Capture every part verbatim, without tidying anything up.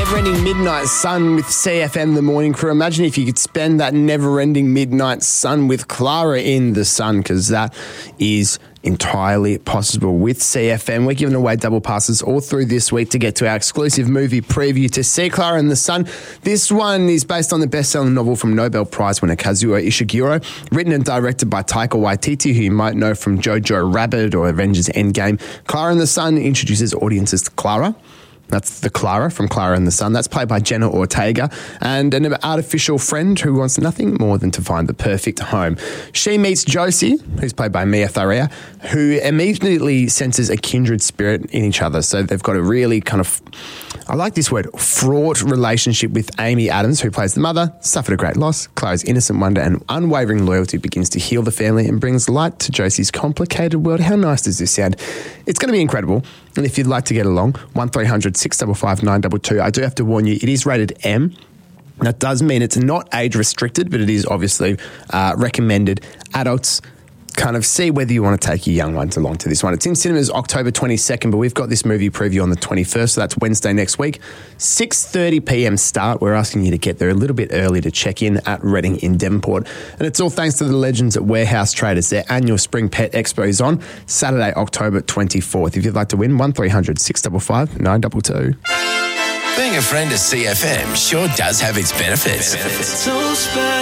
never-ending midnight sun with C F M, the morning crew. Imagine if you could spend that never-ending midnight sun with Clara in the sun, because that is entirely possible with C F M. We're giving away double passes all through this week to get to our exclusive movie preview to see Clara in the Sun. This one is based on the best-selling novel from Nobel Prize winner Kazuo Ishiguro, written and directed by Taika Waititi, who you might know from Jojo Rabbit or Avengers Endgame. Clara in the Sun introduces audiences to Clara. That's the Clara from Clara and the Sun. That's played by Jenna Ortega, and an artificial friend who wants nothing more than to find the perfect home. She meets Josie, who's played by Mia Farrow, who immediately senses a kindred spirit in each other. So they've got a really kind of, I like this word, fraught relationship with Amy Adams, who plays the mother, suffered a great loss. Clara's innocent wonder and unwavering loyalty begins to heal the family and brings light to Josie's complicated world. How nice does this sound? It's going to be incredible. And if you'd like to get along, one three hundred six five five nine two two. I do have to warn you, it is rated M. That does mean it's not age restricted, but it is obviously uh, recommended. Adults, kind of see whether you want to take your young ones along to this one. It's in cinemas October twenty-second, but we've got this movie preview on the twenty-first, so that's Wednesday next week. six thirty p.m. start. We're asking you to get there a little bit early to check in at Reading in Devonport. And it's all thanks to the legends at Warehouse Traders. Their annual Spring Pet Expo is on Saturday, October twenty-fourth. If you'd like to win, one three hundred six five five nine two two. Being a friend of C F M sure does have its benefits. benefits. So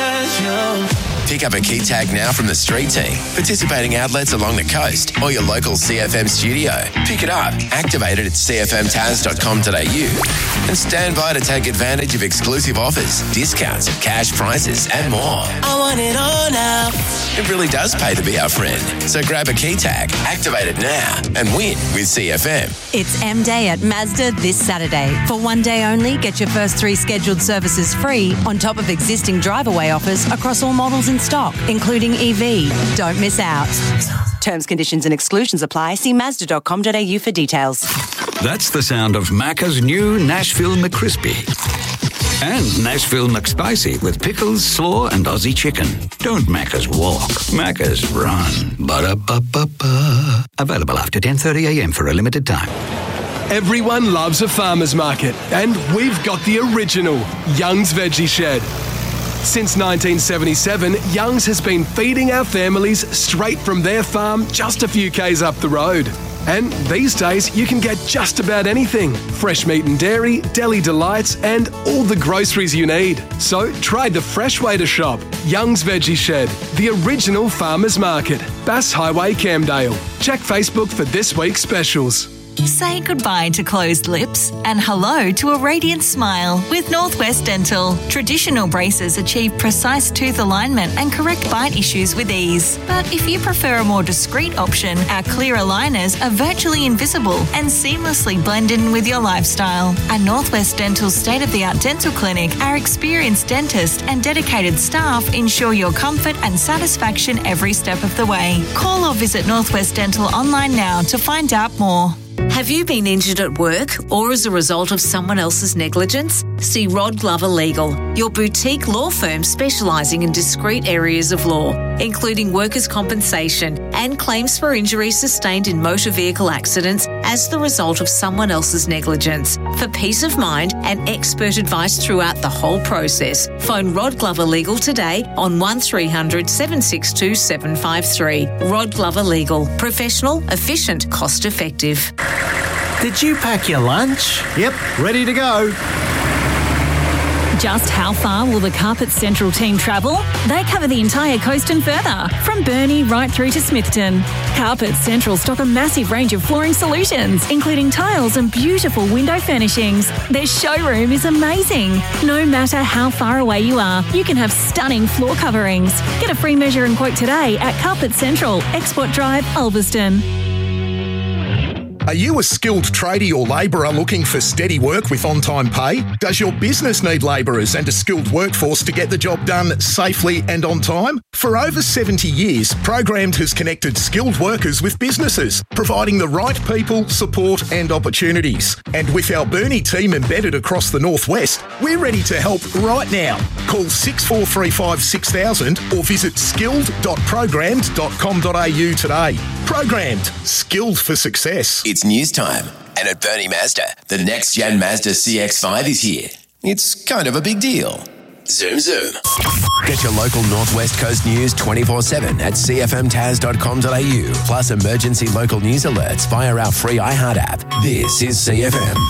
special. Pick up a key tag now from the street team, participating outlets along the coast, or your local C F M studio. Pick it up, activate it at c f m taz dot com dot a u, and stand by to take advantage of exclusive offers, discounts, cash prizes, and more. I want it all now. It really does pay to be our friend. So grab a key tag, activate it now, and win with C F M. It's M Day at Mazda this Saturday. For one day only, get your first three scheduled services free on top of existing drive-away offers across all models in stock, including E V. Don't miss out. Terms, conditions and exclusions apply. See mazda dot com dot a u for details. That's the sound of Macca's new Nashville McCrispy. And Nashville McSpicy with pickles, slaw and Aussie chicken. Don't Macca's walk, Macca's run. Ba-da-ba-ba-ba. Available after ten thirty a.m. for a limited time. Everyone loves a farmer's market, and we've got the original Young's Veggie Shed. Since nineteen seventy-seven, Young's has been feeding our families straight from their farm just a few k's up the road. And these days, you can get just about anything. Fresh meat and dairy, deli delights, and all the groceries you need. So try the fresh way to shop. Young's Veggie Shed, the original farmer's market. Bass Highway, Camdale. Check Facebook for this week's specials. Say goodbye to closed lips and hello to a radiant smile with Northwest Dental. Traditional braces achieve precise tooth alignment and correct bite issues with ease. But if you prefer a more discreet option, our clear aligners are virtually invisible and seamlessly blend in with your lifestyle. At Northwest Dental's state-of-the-art dental clinic, our experienced dentist and dedicated staff ensure your comfort and satisfaction every step of the way. Call or visit Northwest Dental online now to find out more. Have you been injured at work or as a result of someone else's negligence? See Rod Glover Legal, your boutique law firm specialising in discrete areas of law, including workers' compensation and claims for injuries sustained in motor vehicle accidents as the result of someone else's negligence. For peace of mind and expert advice throughout the whole process, phone Rod Glover Legal today on one three hundred seven six two seven five three. Rod Glover Legal. Professional, efficient, cost effective. Did you pack your lunch? Yep, ready to go. Just how far will the Carpet Central team travel? They cover the entire coast and further, from Burnie right through to Smithton. Carpet Central stock a massive range of flooring solutions, including tiles and beautiful window furnishings. Their showroom is amazing. No matter how far away you are, you can have stunning floor coverings. Get a free measure and quote today at Carpet Central, Export Drive, Ulverston. Are you a skilled tradie or labourer looking for steady work with on-time pay? Does your business need labourers and a skilled workforce to get the job done safely and on time? For over seventy years, Programmed has connected skilled workers with businesses, providing the right people, support and opportunities. And with our Burnie team embedded across the Northwest, we're ready to help right now. Call six four three five six thousand or visit skilled dot programmed dot com dot a u today. Programmed. Skilled for success. It's It's news time. And at Bernie Mazda, the next-gen Mazda C X five is here. It's kind of a big deal. Zoom, zoom. Get your local Northwest Coast news twenty-four seven at c f m taz dot com dot a u, plus emergency local news alerts via our free iHeart app. This is C F M.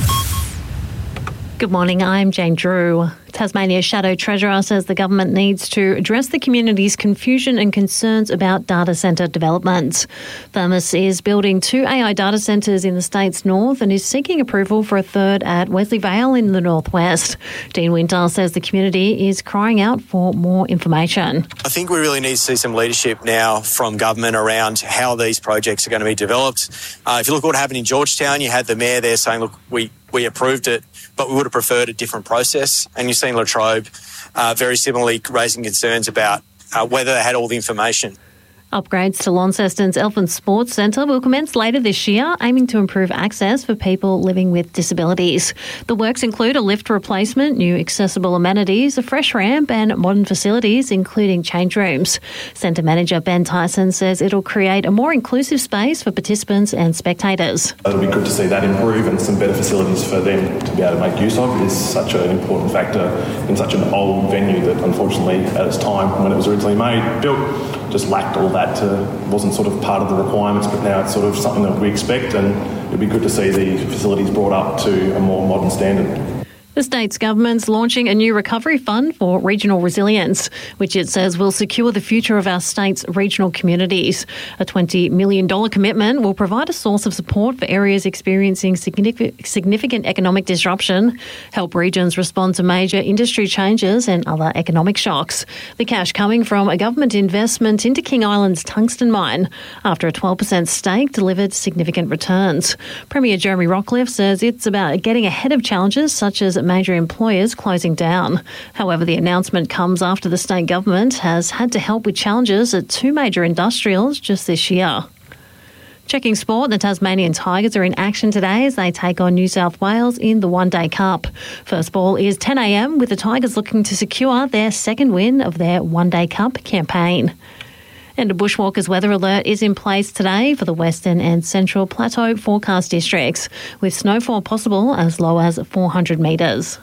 Good morning, I'm Jane Drew. Tasmania's Shadow Treasurer says the government needs to address the community's confusion and concerns about data centre development. Thermos is building two A I data centres in the state's north and is seeking approval for a third at Wesley Vale in the northwest. Dean Winter says the community is crying out for more information. I think we really need to see some leadership now from government around how these projects are going to be developed. Uh, if you look at what happened in Georgetown, you had the mayor there saying, look, we, we approved it, but we would have preferred a different process. And you've seen Latrobe uh, very similarly raising concerns about uh, whether they had all the information. Upgrades to Launceston's Elephant Sports Centre will commence later this year, aiming to improve access for people living with disabilities. The works include a lift replacement, new accessible amenities, a fresh ramp and modern facilities, including change rooms. Centre manager Ben Tyson says it'll create a more inclusive space for participants and spectators. It'll be good to see that improve and some better facilities for them to be able to make use of. It is such an important factor in such an old venue that unfortunately at its time when it was originally made, built, just lacked all that. To, wasn't sort of part of the requirements, but now it's sort of something that we expect, and it'd be good to see the facilities brought up to a more modern standard. The state's government's launching a new recovery fund for regional resilience, which it says will secure the future of our state's regional communities. A twenty million dollars commitment will provide a source of support for areas experiencing significant, significant economic disruption, help regions respond to major industry changes and other economic shocks. The cash coming from a government investment into King Island's tungsten mine after a twelve percent stake delivered significant returns. Premier Jeremy Rockliff says it's about getting ahead of challenges such as major employers closing down. However, the announcement comes after the state government has had to help with challenges at two major industrials just this year. Checking sport, the Tasmanian Tigers are in action today as they take on New South Wales in the One Day Cup. First ball is ten a m with the Tigers looking to secure their second win of their One Day Cup campaign. And a bushwalkers weather alert is in place today for the Western and Central Plateau forecast districts, with snowfall possible as low as four hundred metres.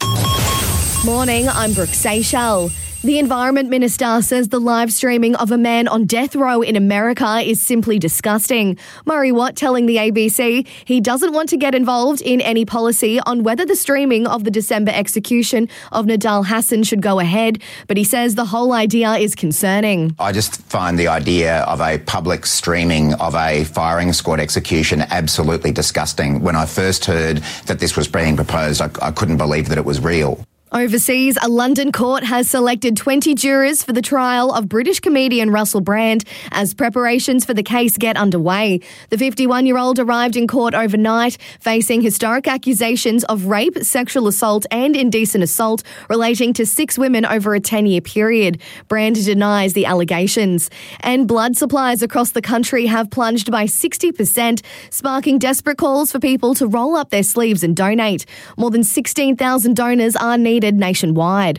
Morning, I'm Brooke Seychelles. The Environment Minister says the live streaming of a man on death row in America is simply disgusting. Murray Watt telling the A B C he doesn't want to get involved in any policy on whether the streaming of the December execution of Nidal Hasan should go ahead, but he says the whole idea is concerning. I just find the idea of a public streaming of a firing squad execution absolutely disgusting. When I first heard that this was being proposed, I, I couldn't believe that it was real. Overseas, a London court has selected twenty jurors for the trial of British comedian Russell Brand as preparations for the case get underway. The fifty-one-year-old arrived in court overnight, facing historic accusations of rape, sexual assault and indecent assault relating to six women over a ten-year period. Brand denies the allegations. And blood supplies across the country have plunged by sixty percent, sparking desperate calls for people to roll up their sleeves and donate. More than sixteen thousand donors are needed nationwide.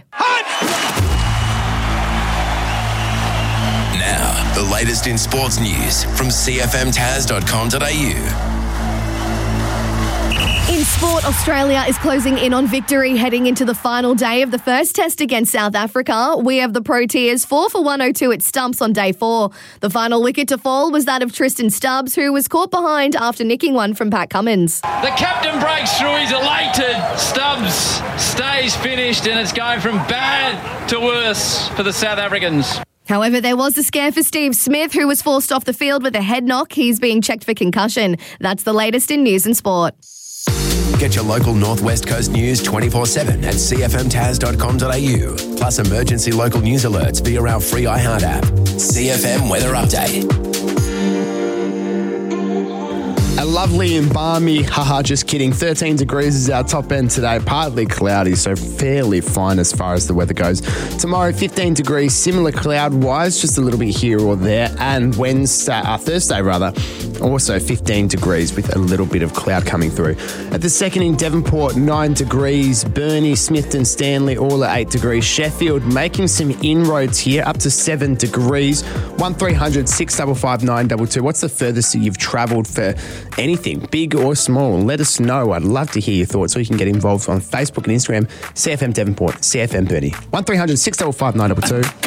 Now, the latest in sports news from c f m taz dot com dot a u. In sport, Australia is closing in on victory heading into the final day of the first test against South Africa. We have the Proteas four for one oh two at stumps on day four. The final wicket to fall was that of Tristan Stubbs, who was caught behind after nicking one from Pat Cummins. The captain breaks through, he's elated. Stubbs stays finished and it's going from bad to worse for the South Africans. However, there was a scare for Steve Smith, who was forced off the field with a head knock. He's being checked for concussion. That's the latest in news and sport. Get your local Northwest Coast news twenty-four seven at c f m taz dot com dot a u, plus emergency local news alerts via our free iHeart app. C F M Weather Update. A lovely and balmy, haha, just kidding, thirteen degrees is our top end today, partly cloudy, so fairly fine as far as the weather goes. Tomorrow, fifteen degrees, similar cloud-wise, just a little bit here or there, and Wednesday, uh, Thursday rather, also fifteen degrees with a little bit of cloud coming through. At the second in Devonport, nine degrees, Burnie, Smithton, Stanley, all at eight degrees, Sheffield making some inroads here, up to seven degrees, one three hundred six five five nine two two. What's the furthest that you've travelled for anything, big or small. Let us know. I'd love to hear your thoughts. So you can get involved on Facebook and Instagram, C F M Devonport, C F M Burnie. one three hundred six five five nine two two.